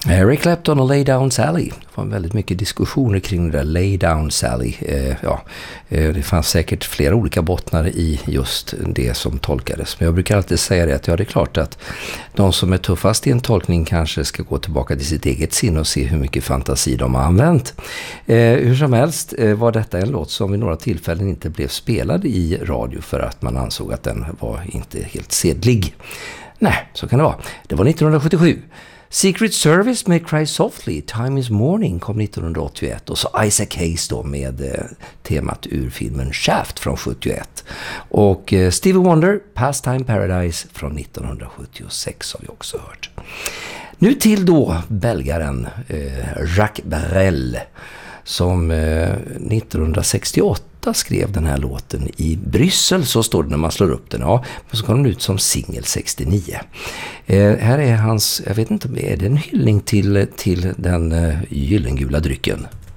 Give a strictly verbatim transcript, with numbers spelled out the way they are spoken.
Eric Clapton och Lay Down Sally. Det var väldigt mycket diskussioner kring det där Lay Down Sally. Eh, ja, eh, det fanns säkert flera olika bottnar i just det som tolkades. Men jag brukar alltid säga det att ja, det är klart att de som är tuffast i en tolkning kanske ska gå tillbaka till sitt eget sinne och se hur mycket fantasi de har använt. Eh, hur som helst eh, var detta en låt som vid några tillfällen inte blev spelad i radio för att man ansåg att den var inte helt sedlig. Nej, så kan det vara. Det var nittonhundrasjuttiosju. Secret Service med Cry Softly, Time is Morning kom nittonhundraåttioett och så Isaac Hayes då med eh, temat ur filmen Shaft från sjuttioett och eh, Stevie Wonder, Pastime Paradise från nittonhundrasjuttiosex har vi också hört. Nu till då belgaren eh, Jacques Brel som eh, nittonhundrasextioåtta skrev den här låten i Bryssel, så står det när man slår upp den. Ja, men så kom den ut som singel sextionio. Eh, här är hans, jag vet inte, är det en hyllning till, till den eh, gyllengula drycken?